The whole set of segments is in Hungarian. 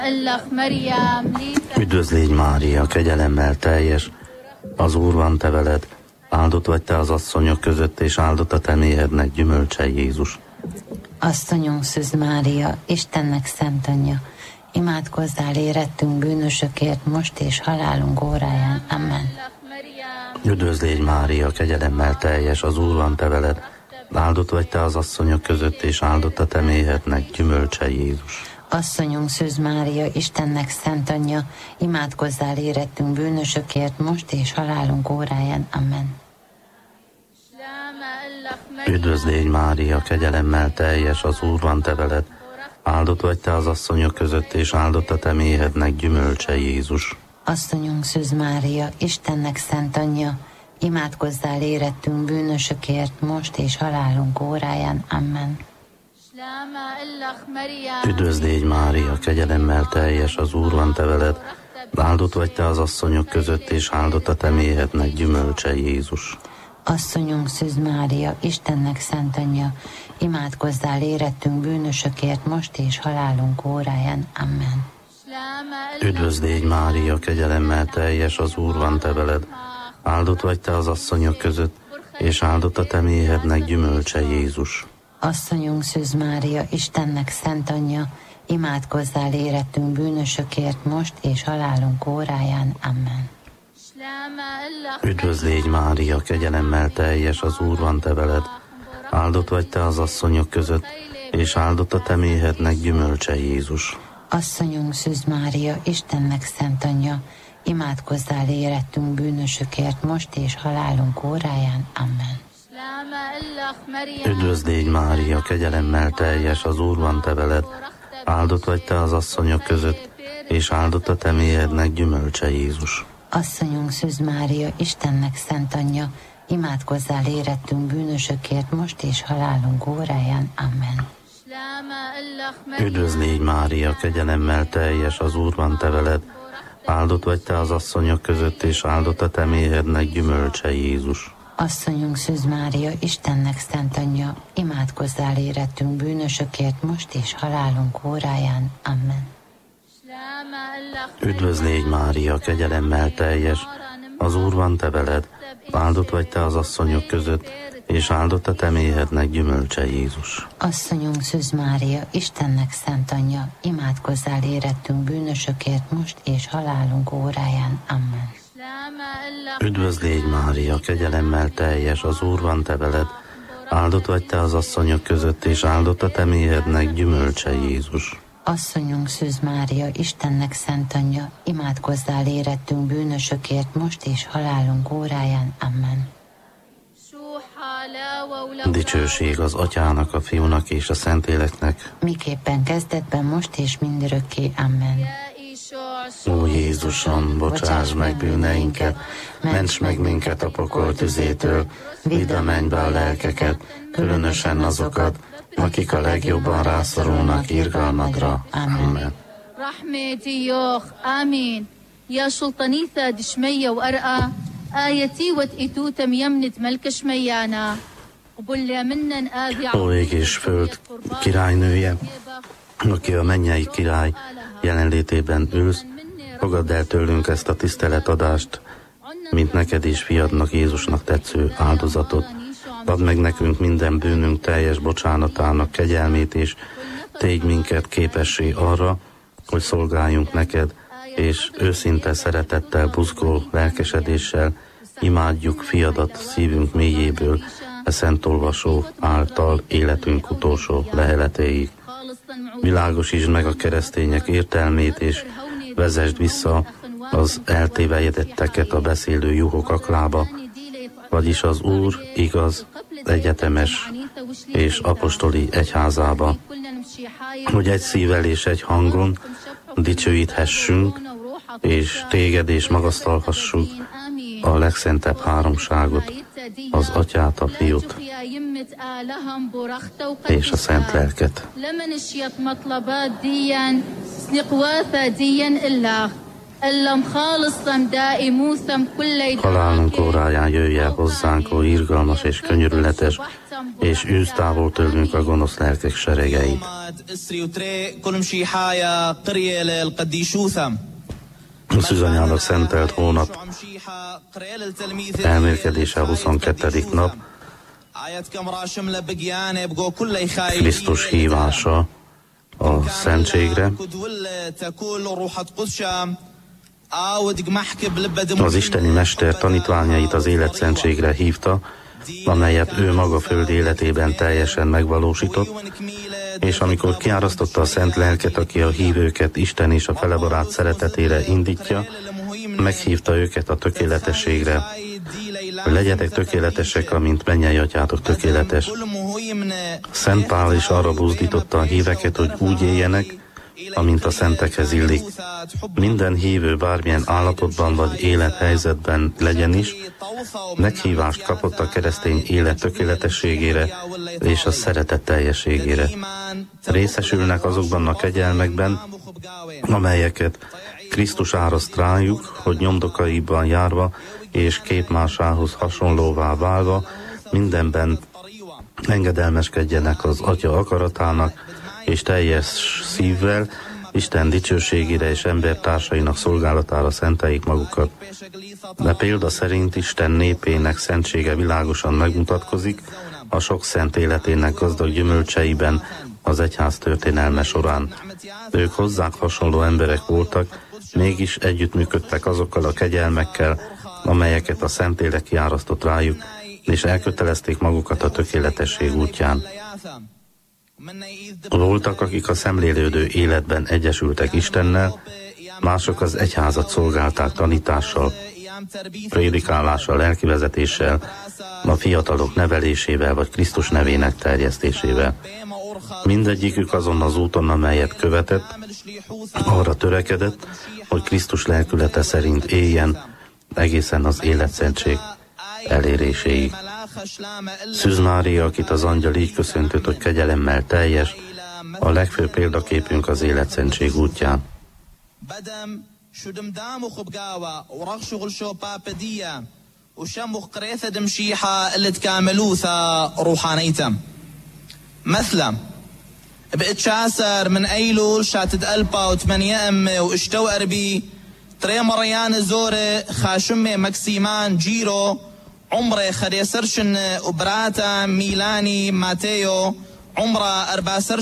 Üdvözl légy Mária, kegyelemmel teljes, az Úr van te veled, áldott vagy te az asszonyok között, és áldott a te méhednek gyümölcse Jézus. Asszonyunk Szűz Mária, Istennek szent anyja, imádkozzál érettünk bűnösökért, most és halálunk óráján. Amen. Üdvözl légy Mária, kegyelemmel teljes, az Úr van te veled, áldott vagy te az asszonyok között, és áldott a te méhednek gyümölcse Jézus. Asszonyunk Szűz Mária, Istennek szent anyja, imádkozzál érettünk bűnösökért, most és halálunk óráján. Amen. Üdvözl légy Mária, kegyelemmel teljes, az Úr van te veled, áldott vagy te az asszonyok között, és áldott a te méhednek gyümölcse Jézus. Asszonyunk Szűz Mária, Istennek szent anyja, imádkozzál érettünk bűnösökért, most és halálunk óráján. Amen. Üdvözl légy Mária, kegyelemmel teljes, az Úr van te veled, áldott vagy te az asszonyok között, és áldott a te méhednek gyümölcse Jézus. Asszonyunk Szűz Mária, Istennek szent anyja, imádkozzál érettünk bűnösökért, most és halálunk óráján. Amen. Üdvözl légy Mária, kegyelemmel teljes, az Úr van te veled, áldott vagy te az asszonyok között, és áldott a te méhednek gyümölcse Jézus. Asszonyunk Szűz Mária, Istennek szent anyja, imádkozzál érettünk bűnösökért, most és halálunk óráján. Amen. Üdvözl légy Mária, kegyelemmel teljes, az Úr van te veled, áldott vagy te az asszonyok között, és áldott a te méhednek gyümölcse Jézus. Asszonyunk Szűz Mária, Istennek szent anyja, imádkozzál érettünk bűnösökért, most és halálunk óráján. Amen. Üdvözl légy Mária, kegyelemmel teljes, az Úr van te veled, áldott vagy te az asszonyok között, és áldott a te méhednek gyümölcse Jézus. Asszonyunk Szűz Mária, Istennek szent anyja, imádkozzál érettünk bűnösökért, most és halálunk óráján. Amen. Üdvözl légy Mária, kegyelemmel teljes, az Úr van te veled, áldott vagy te az asszonyok között, és áldott a te méhednek gyümölcse Jézus. Asszonyunk Szűz Mária, Istennek szent anyja, imádkozzál érettünk bűnösökért, most és halálunk óráján. Amen. Üdvözl légy Mária, kegyelemmel teljes, az Úr van te veled, áldott vagy te az asszonyok között, és áldott a te méhednek gyümölcse Jézus. Asszonyunk Szűz Mária, Istennek szent anyja, imádkozzál érettünk bűnösökért, most és halálunk óráján. Amen. Üdvözl légy Mária, kegyelemmel teljes, az Úr van te veled, áldott vagy te az asszonyok között, és áldott a te méhednek gyümölcse Jézus. Asszonyunk Szűz Mária, Istennek szent anyja, imádkozzál érettünk bűnösökért, most és halálunk óráján. Amen. Dicsőség az Atyának, a Fiúnak és a Szentléleknek, miképpen kezdetben, most és mindörökké. Amen. Ó Jézusom, bocsáss meg bűneinket, ments meg minket a pokol tüzétől, vidd a mennybe a lelkeket, különösen azokat, akik a legjobban rászorulnak irgalmadra. Amen. Amen. Ya sultanitha dishmaya wa ar'a ayati wa itutam yamnit malkash mayana. Ó ég és föld királynője, aki a mennyei király jelenlétében ülsz, fogadd el tőlünk ezt a tiszteletadást, mint neked és fiadnak Jézusnak tetsző áldozatot. Add meg nekünk minden bűnünk teljes bocsánatának kegyelmét, és tégy minket képessé arra, hogy szolgáljunk neked, és őszinte szeretettel, buzgó lelkesedéssel imádjuk fiadat szívünk mélyéből, a szent olvasó által életünk utolsó leheletéig. Világosítsd meg a keresztények értelmét, és vezesd vissza az eltévejedetteket a beszélő juhok aklába, vagyis az Úr igaz, egyetemes és apostoli egyházába, hogy egy szívvel és egy hangon dicsőíthessünk, és téged és magasztalhassuk a legszentebb háromságot, az Atyát, a Fiút és a Szent Lelket. Halálunk óráján jöjj el hozzánk, ó irgalmas és könyörületes, és űz távol tőlünk a gonosz lelkek seregeit. A Szűzanyának szentelt hónap elmélkedése a 22. nap, Krisztus hívása a szentségre. Az isteni mester tanítványait az életszentségre hívta, amelyet ő maga föld életében teljesen megvalósított, és amikor kiárasztotta a szent lelket, aki a hívőket Isten és a felebarát szeretetére indítja, meghívta őket a tökéletességre. Legyetek tökéletesek, amint mennyei atyátok tökéletes. Szent Pál is arra buzdította a híveket, hogy úgy éljenek, amint a szentekhez illik. Minden hívő bármilyen állapotban vagy élethelyzetben legyen is, meghívást kapott a keresztény élet tökéletességére és a szeretet teljességére. Részesülnek azokban a kegyelmekben, amelyeket Krisztus áraszt rájuk, hogy nyomdokaiban járva és képmásához hasonlóvá válva mindenben engedelmeskedjenek az Atya akaratának, és teljes szívvel Isten dicsőségére és embertársainak szolgálatára szenteljék magukat. De példa szerint Isten népének szentsége világosan megmutatkozik a sok szent életének gazdag gyümölcseiben az egyház történelme során. Ők hozzánk hasonló emberek voltak, mégis együttműködtek azokkal a kegyelmekkel, amelyeket a Szentlélek kiárasztott rájuk, és elkötelezték magukat a tökéletesség útján. Voltak, akik a szemlélődő életben egyesültek Istennel, mások az egyházat szolgálták tanítással, prédikálással, lelkivezetéssel, a fiatalok nevelésével vagy Krisztus nevének terjesztésével. Mindegyikük azon az úton, amelyet követett, arra törekedett, hogy Krisztus lelkülete szerint éljen egészen az életszentség eléréséig. Szűz Mária, akit az angyal így köszöntött, hogy kegyelemmel teljes, a legfőbb példaképünk az életszentség útján. بقيت شاسر من ايلول شاتت قلبا وثمانية امي واشتو قربي تري مريان زوري خاشمي مكسيمان جيرو عمري خريسرشن وبراتا ميلاني ماتيو عمره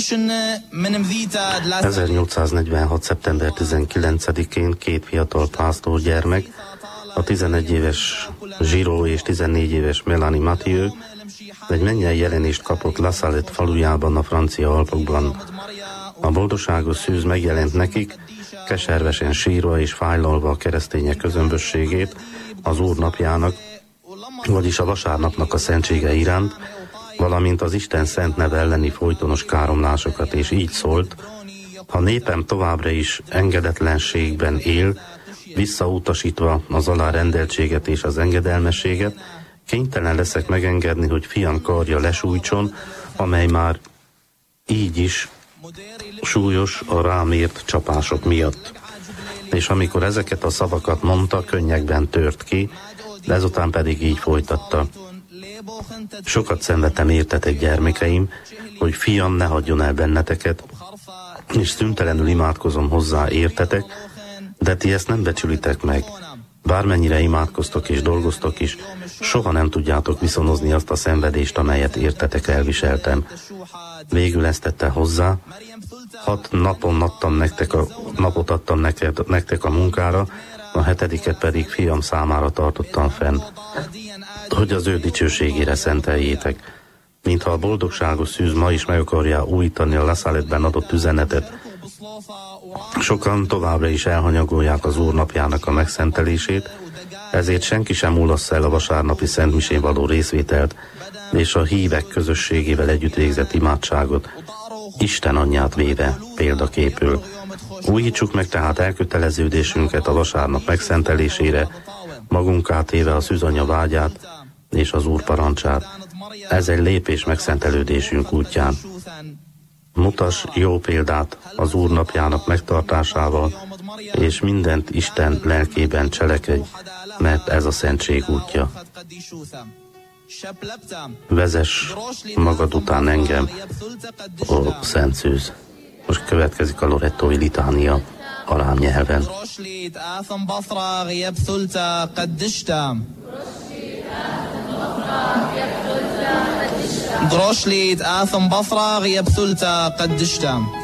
1846. szeptember 19-én két fiatal pásztorgyermek, a 11 éves Giro és 14 éves Melanie Mathieu egy mennyei jelenést kapott La Salette falujában a francia Alpokban. A boldogságos szűz megjelent nekik, keservesen sírva és fájlalva a keresztények közömbösségét az Úr napjának, vagyis a vasárnapnak a szentsége iránt, valamint az Isten szent neve elleni folytonos káromlásokat, és így szólt: ha népem továbbra is engedetlenségben él, visszautasítva az alárendeltséget és az engedelmességet, kénytelen leszek megengedni, hogy fiam karja lesújtson, amely már így is súlyos a rám ért csapások miatt. És amikor ezeket a szavakat mondta, könnyekben tört ki, de ezután pedig így folytatta: sokat szenvedtem értetek, gyermekeim, hogy fiam ne hagyjon el benneteket, és szüntelenül imádkozom hozzá értetek, de ti ezt nem becsülitek meg. Bármennyire imádkoztok és dolgoztok is, soha nem tudjátok viszonozni azt a szenvedést, amelyet értetek elviseltem. Végül ezt tette hozzá: 6 napot adtam nektek a munkára, a 7. pedig fiam számára tartottam fenn, hogy az ő dicsőségére szenteljétek. Mintha a boldogságos szűz ma is meg akarja újítani a La Salette-ben adott üzenetet, sokan továbbra is elhanyagolják az Úr napjának a megszentelését, ezért senki sem mulaszza el a vasárnapi szentmisén való részvételt és a hívek közösségével együtt végzett imádságot, Isten anyját véve példaképül. Újítsuk meg tehát elköteleződésünket a vasárnap megszentelésére, magunká téve a szűzanya vágyát és az Úr parancsát. Ez egy lépés megszentelődésünk útján. Mutass jó példát az Úr napjának megtartásával, és mindent Isten lelkében cselekedj, mert ez a szentség útja. Vezess magad után engem, ó Szent Szűz. Most következik a lorettói litánia arám nyelven. دروشليت آثم بصرة غيب سلطة قدشتم